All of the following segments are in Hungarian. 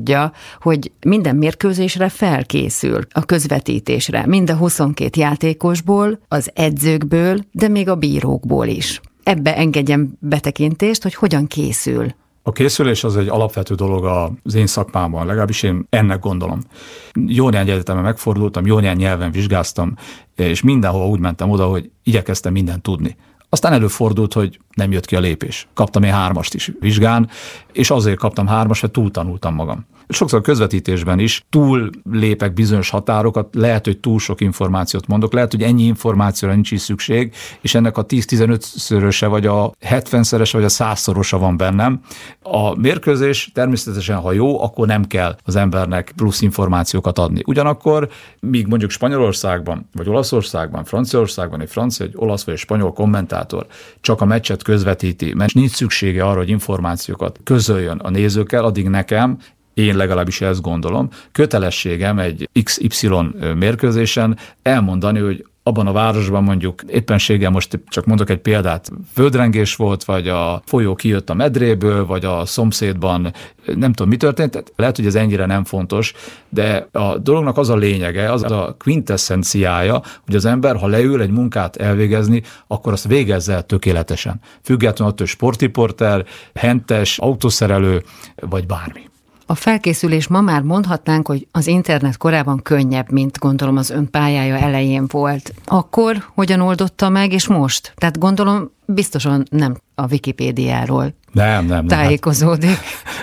tudja, hogy minden mérkőzésre felkészül a közvetítésre, mind a 22 játékosból, az edzőkből, de még a bírókból is. Ebbe engedjen betekintést, hogy hogyan készül. A készülés az egy alapvető dolog az én szakmámban, legalábbis én ennek gondolom. Jó néhány egyetemen megfordultam, jó néhány nyelven vizsgáztam, és mindenhol úgy mentem oda, hogy igyekeztem mindent tudni. Aztán előfordult, hogy nem jött ki a lépés. Kaptam én 3-ast is vizsgán, és azért kaptam 3-ast, mert túl tanultam magam. Sokszor a közvetítésben is túl lépek bizonyos határokat, lehet, hogy túl sok információt mondok, lehet, hogy ennyi információra nincs is szükség, és ennek a 10-15-szöröse, vagy a 70-szerese, vagy a 100-szorosa van bennem. A mérkőzés természetesen, ha jó, akkor nem kell az embernek plusz információkat adni. Ugyanakkor, míg mondjuk Spanyolországban, vagy Olaszországban, Franciaországban egy francia, egy olasz vagy egy spanyol kommentátor csak a meccset közvetíti, mert nincs szüksége arra, hogy információkat közöljön a nézőkkel, addig nekem, én legalábbis ezt gondolom, kötelességem egy XY mérkőzésen elmondani, hogy abban a városban mondjuk éppenséggel, most csak mondok egy példát, földrengés volt, vagy a folyó kijött a medréből, vagy a szomszédban nem tudom, mi történt, tehát lehet, hogy ez ennyire nem fontos, de a dolognak az a lényege, az a quintesszenciája, hogy az ember, ha leül egy munkát elvégezni, akkor azt végezze el tökéletesen. Függetlenül attól, hogy sportriporter, hentes, autószerelő, vagy bármi. A felkészülés ma már mondhatnánk, hogy az internet korában könnyebb, mint gondolom az ön pályája elején volt. Akkor hogyan oldotta meg, és most? Tehát gondolom biztosan nem a Wikipédiáról tájékozódik.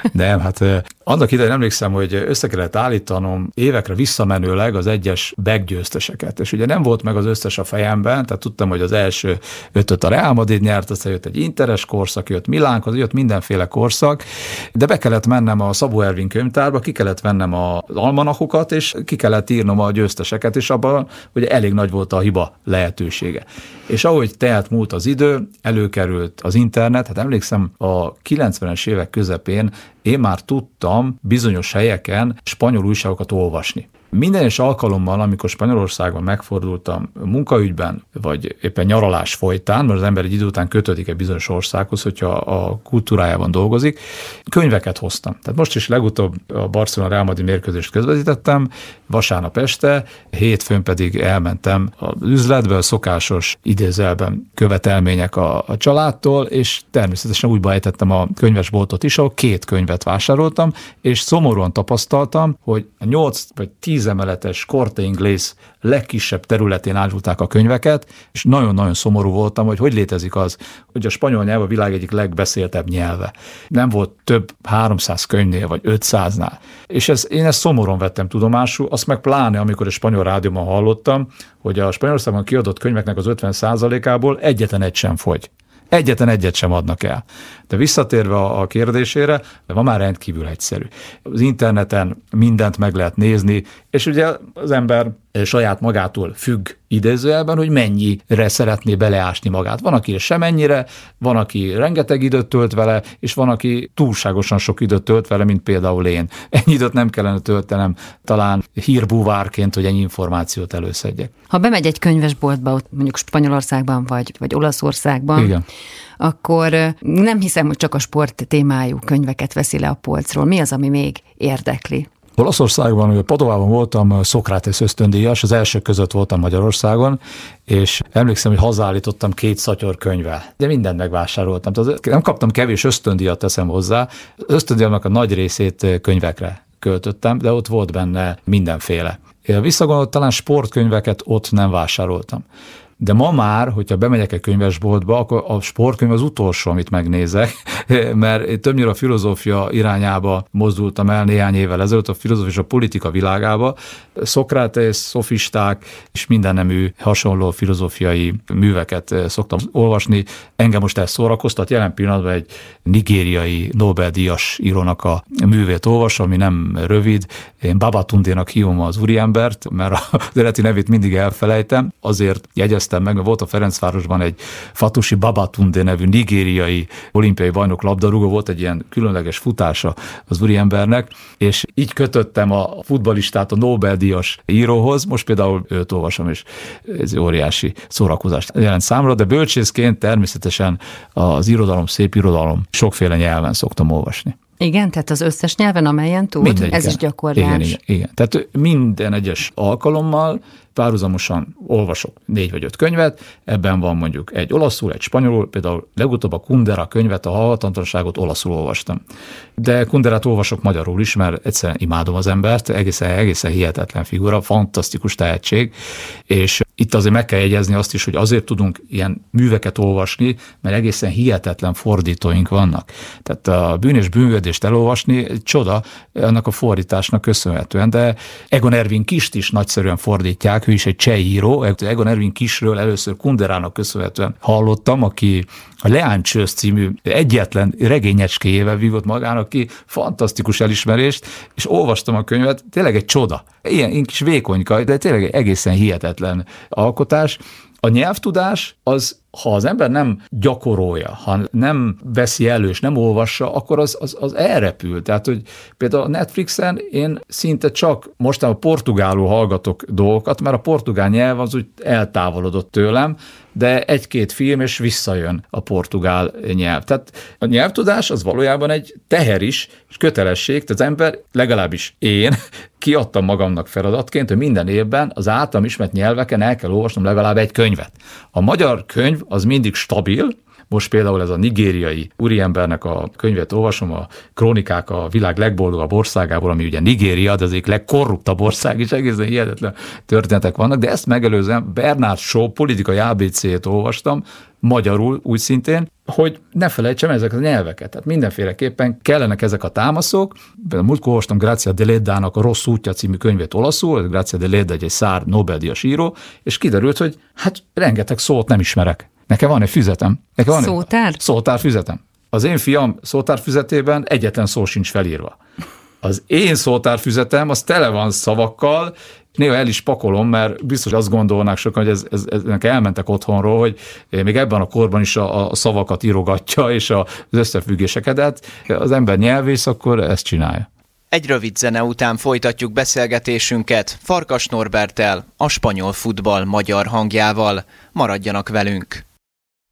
Annak idején emlékszem, hogy össze kellett állítanom évekre visszamenőleg az egyes backgyőzteseket, és ugye nem volt meg az összes a fejemben, tehát tudtam, hogy az első 5-öt a Real Madrid nyert, aztán jött egy Interes korszak, jött Milánhoz, jött mindenféle korszak, de be kellett mennem a Szabó Ervin könyvtárba, ki kellett vennem az almanachokat, és ki kellett írnom a győzteseket, és abban ugye elég nagy volt a hiba lehetősége. És ahogy telt múlt az idő, előkerült az internet, hát emlékszem, a 90-es évek közepén én már tudtam bizonyos helyeken spanyol újságokat olvasni. Minden egyes alkalommal, amikor Spanyolországban megfordultam munkaügyben, vagy éppen nyaralás folytán, mert az ember egy idő után kötődik egy bizonyos országhoz, hogyha a kultúrájában dolgozik, könyveket hoztam. Tehát most is legutóbb a Barcelona Real Madrid mérkőzést közvetítettem, vasárnap este, hétfőn pedig elmentem az üzletbe, a szokásos idézelben követelmények a családtól, és természetesen úgy ejtettem a könyvesboltot is, ahol 2 könyvet vásároltam, és szomorúan tapasztaltam, hogy a 8 vagy 10 emeletes Corte Inglés legkisebb területén árulták a könyveket, és nagyon-nagyon szomorú voltam, hogy létezik az, hogy a spanyol nyelv a világ egyik legbeszéltebb nyelve. Nem volt több 300 könyvnél, vagy 500-nál. És én ezt szomorúan vettem tudomásul, azt meg pláne, amikor a spanyol rádióban hallottam, hogy a Spanyolországban kiadott könyveknek az 50%-ából egyetlen egy sem fogy. Egyetlen egyet sem adnak el. De visszatérve a kérdésére, de ma már rendkívül egyszerű. Az interneten mindent meg lehet nézni, és ugye az ember saját magától függ idézőjelben, hogy mennyire szeretné beleásni magát. Van, aki semennyire, van, aki rengeteg időt tölt vele, és van, aki túlságosan sok időt tölt vele, mint például én. Ennyi időt nem kellene töltenem talán hírbúvárként, hogy ennyi információt előszedjek. Ha bemegy egy könyvesboltba, ott mondjuk Spanyolországban vagy Olaszországban, igen, akkor nem hiszem, hogy csak a sport témájú könyveket veszi le a polcról. Mi az, ami még érdekli? Olaszországban, Padovában voltam Szokratész ösztöndíjas, az elsők között voltam Magyarországon, és emlékszem, hogy hazaállítottam 2 szatyor könyvvel. De mindent megvásároltam. Nem kaptam kevés ösztöndíjat, teszem hozzá. Ösztöndíjamnak a nagy részét könyvekre költöttem, de ott volt benne mindenféle. Visszagondolom, talán sportkönyveket ott nem vásároltam. De ma már, hogyha bemegyek egy könyvesboltba, akkor a sportkönyv az utolsó, amit megnézek, mert többnyire a filozófia irányába mozdultam el néhány évvel ezelőtt, a filozófia és a politika világába. Szokratész, szofisták és mindennemű hasonló filozófiai műveket szoktam olvasni. Engem most ez szórakoztat, jelen pillanatban egy nigériai Nobel-díjas írónak a művét olvasom, ami nem rövid. Én Babatundénak hívom az úriembert, mert az eredeti nevét mindig elfelejtem, azért jegyeztem meg, mert volt a Ferencvárosban egy Fatusi Babatunde nevű nigériai olimpiai bajnok labdarúgó, volt egy ilyen különleges futása az úriembernek, és így kötöttem a futballistát a Nobel-díjas íróhoz, most például őt olvasom, és ez óriási szórakozást jelent számomra, de bölcsészként természetesen az irodalom, szép irodalom, sokféle nyelven szoktam olvasni. Igen, tehát az összes nyelven, amelyen tud, Mindegyiken. ez is gyakorlás. Igen. Tehát minden egyes alkalommal párhuzamosan olvasok 4 vagy 5 könyvet, ebben van mondjuk egy olaszul, egy spanyolul, például legutóbb a Kundera könyvet, a halhatatlanságot olaszul olvastam. De Kunderát olvasok magyarul is, mert egyszerűen imádom az embert, egészen hihetetlen figura, fantasztikus tehetség, és itt azért meg kell jegyezni azt is, hogy azért tudunk ilyen műveket olvasni, mert egészen hihetetlen fordítóink vannak. Tehát a Bűn és bűnhődést elolvasni egy csoda annak a fordításnak köszönhetően, de Egon Ervin Kist is nagyszerűen fordítják, ő is egy cseh író. Egon Ervin Kistről először Kunderának köszönhetően hallottam, aki a Leáncsősz című egyetlen regényecskéjével vívott magának ki fantasztikus elismerést, és olvastam a könyvet, tényleg egy csoda. Ilyen kis vékonyka, de tényleg egy egészen hihetetlen alkotás. A nyelvtudás az, ha az ember nem gyakorolja, ha nem veszi elő és nem olvassa, akkor az elrepül. Tehát, hogy például a Netflixen én szinte csak mostanában portugálul hallgatok dolgokat, mert a portugál nyelv az úgy eltávolodott tőlem, de 1-2 film, és visszajön a portugál nyelv. Tehát a nyelvtudás az valójában egy teher is, és kötelesség, tehát az ember, legalábbis én, kiadtam magamnak feladatként, hogy minden évben az általam ismert nyelveken el kell olvasnom legalább egy könyvet. A magyar könyv az mindig stabil. Most például ez a nigériai úriembernek a könyvet olvasom, a Krónikák a világ legboldogabb országából, ami ugye Nigéria, de az egyik legkorruptabb ország, és egészen hihetetlen történetek vannak, de ezt megelőzően Bernard Shaw politikai ABC-t olvastam, magyarul úgy szintén, hogy ne felejtsem ezeket a nyelveket. Tehát mindenféleképpen kellenek ezek a támaszok. Például múltkor olvastam Grazia Deleddának a Rossz útja című könyvét olaszul, Grazia Deledda egy szár Nobel-díjas író, és kiderült, hogy hát rengeteg szót nem ismerek. Nekem van egy füzetem. Szótár? Szótárfüzetem. Az én fiam szótárfüzetében egyetlen szó sincs felírva. Az én szótárfüzetem az tele van szavakkal, néha el is pakolom, mert biztos azt gondolnák sokan, hogy eznek elmentek otthonról, hogy még ebben a korban is a szavakat írogatja, és az összefüggéseket, de hát az ember nyelvész, akkor ezt csinálja. Egy rövid zene után folytatjuk beszélgetésünket Farkas Norberttel, a spanyol futball magyar hangjával. Maradjanak velünk!